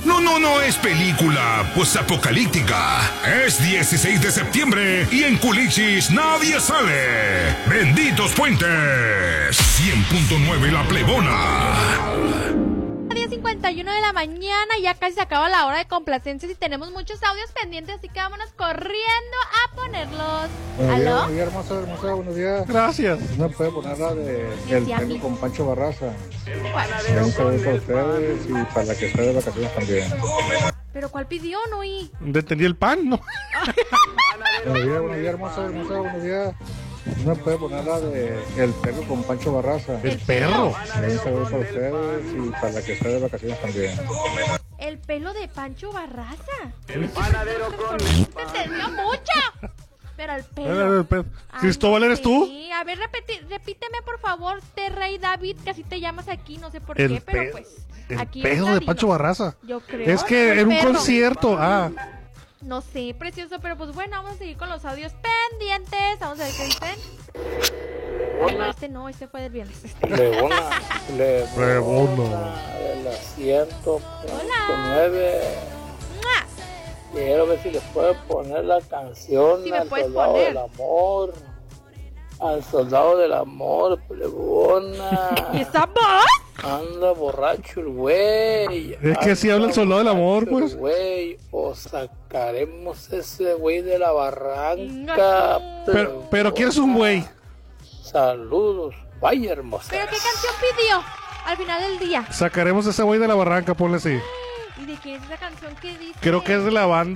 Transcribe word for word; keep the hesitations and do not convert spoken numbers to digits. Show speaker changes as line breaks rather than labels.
No, no, no es película posapocalíptica. Es dieciséis de septiembre y en Culichis nadie sale. ¡Benditos puentes! cien punto nueve La Plebona.
diez cincuenta y uno de la mañana, ya casi se acaba la hora de complacencias y tenemos muchos audios pendientes, así que vámonos corriendo a ponerlos.
Buenos días,
¿Aló?
buenos días, hermosa, hermosa, buenos días.
Gracias.
¿No puede poner la de El
Sí, a mí.
Perro con Pancho Barraza?
¿Cuál?
Un saludo para ustedes y para la que está de vacaciones también.
¿Pero cuál pidió, Nui?
Detendí el pan, ¿no?
Buenos días, buenos días, hermosa, hermosa, buenos días. ¿No puede poner la de El Perro con Pancho Barraza?
El perro.
Un saludo para ustedes y para la que está de vacaciones también.
El pelo de Pancho Barraza. Te entendió mucho. Pero el pelo.
El pe-
Ay,
¿Cristóbal
no
eres
sé.
tú?
A ver, repeti- repíteme por favor, T. Rey David, que así te llamas aquí, no sé por
El
qué, pero
pe-
pues.
El
aquí
pedo
está
de
vino.
Pancho Barraza.
Yo creo.
Es que
el
en un
perro.
concierto. Ah,
No sé, precioso, pero pues bueno, vamos a seguir con los audios pendientes. Vamos a ver qué dicen. Ay, no, este no, este fue del viernes. Este.
Lebona,
Lebona.
del asiento
Hola.
nueve.
¡Mua!
Quiero ver si les puedo poner la canción
Sí, me
al
puedes
soldado
poner.
del amor. Al soldado del amor, plebona.
¿Y esa voz?
Anda borracho el güey.
Es que así habla el soldado del amor,
borracho el
pues.
güey. O sacaremos ese güey de la barranca.
Inga.
pero, pero ¿quién es un güey?
Saludos. Vaya hermosa.
¿Pero qué canción pidió al final del día?
Sacaremos ese güey de la barranca, ponle así.
¿Y de quién es esa canción que dice?
Creo que es de la banda.